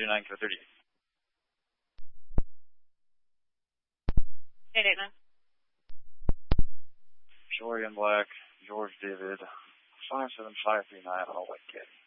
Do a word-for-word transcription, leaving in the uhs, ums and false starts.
nine, code thirty-eight. eight eight nine. Chevrolet in black, George David, five seven five three nine on a white kit.